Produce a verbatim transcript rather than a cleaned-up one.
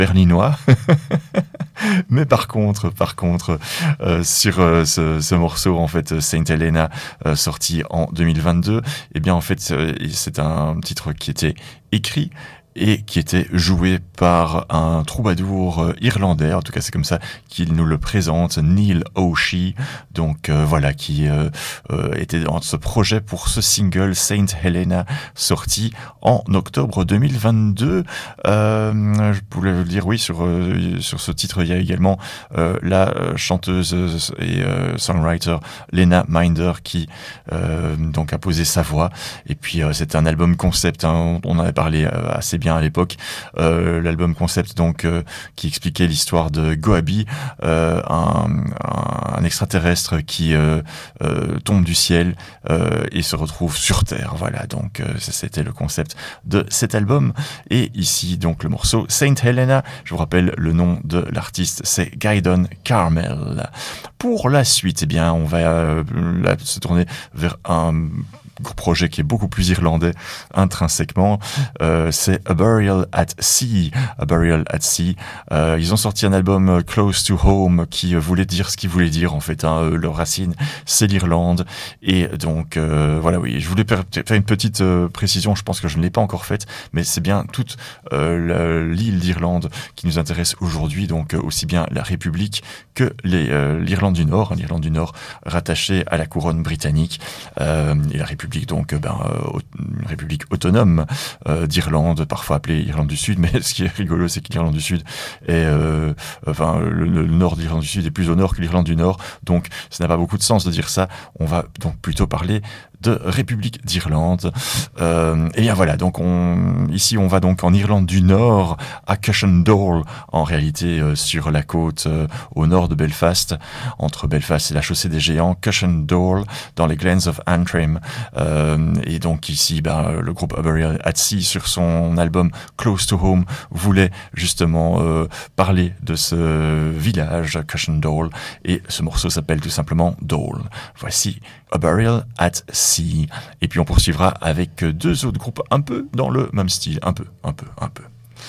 berlinois. Mais par contre, par contre, euh, sur euh, ce, ce morceau, en fait, Saint Helena, euh, sorti en deux mille vingt-deux, eh bien, en fait, euh, c'est un titre qui était écrit et qui était joué par un troubadour euh, irlandais, en tout cas c'est comme ça qu'il nous le présente, Neil O'Shea, donc euh, voilà, qui euh, euh, était dans ce projet pour ce single Saint Helena, sorti en octobre deux mille vingt-deux. Euh, je voulais le dire, oui, sur, euh, sur ce titre, il y a également euh, la chanteuse et euh, songwriter Lena Minder qui euh, donc a posé sa voix, et puis euh, c'est un album concept, hein, on en avait parlé euh, assez bien à l'époque, euh, l'album concept donc euh, qui expliquait l'histoire de Goabi, euh, un, un extraterrestre qui euh, euh, tombe du ciel euh, et se retrouve sur Terre. Voilà, donc euh, c'était le concept de cet album. Et ici donc le morceau Saint Helena. Je vous rappelle le nom de l'artiste, c'est Gaydon Carmel. Pour la suite, eh bien on va euh, là, se tourner vers un projet qui est beaucoup plus irlandais intrinsèquement, euh, c'est A Burial at Sea. A Burial at Sea. Euh, ils ont sorti un album euh, Close to Home qui euh, voulait dire ce qu'il voulait dire en fait. Hein, euh, leur racine, c'est l'Irlande. Et donc euh, voilà, oui. Je voulais faire une petite euh, précision. Je pense que je ne l'ai pas encore faite, mais c'est bien toute euh, l'île d'Irlande qui nous intéresse aujourd'hui. Donc euh, aussi bien la République que les, euh, l'Irlande du Nord. Hein, L'Irlande du Nord rattachée à la couronne britannique euh, et la République donc ben euh, une république autonome euh, d'Irlande, parfois appelée Irlande du Sud, mais ce qui est rigolo, c'est que l'Irlande du Sud est euh, enfin le, le nord de l'Irlande du Sud est plus au nord que l'Irlande du Nord, donc ça n'a pas beaucoup de sens de dire ça. On va donc plutôt parler de République d'Irlande. Euh, et bien voilà, donc on, ici on va donc en Irlande du Nord, à Cushendall, en réalité euh, sur la côte euh, au nord de Belfast, entre Belfast et la chaussée des Géants, Cushendall, dans les Glens of Antrim. Euh, et donc ici, ben, le groupe A Burial at Sea, sur son album Close to Home, voulait justement euh, parler de ce village, Cushendall, et ce morceau s'appelle tout simplement Dole. Voici A Burial at Sea. Et puis on poursuivra avec deux autres groupes un peu dans le même style, un peu, un peu, un peu.